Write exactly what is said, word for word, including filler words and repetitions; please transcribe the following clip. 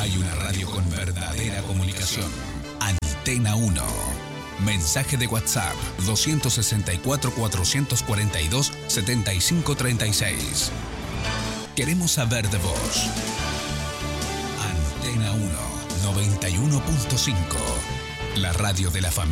Hay una radio con verdadera comunicación. Antena uno. Mensaje de WhatsApp dos seis cuatro, cuatro cuatro dos, siete cinco tres seis. Queremos saber de vos. Antena uno, noventa y uno punto cinco. La radio de la familia.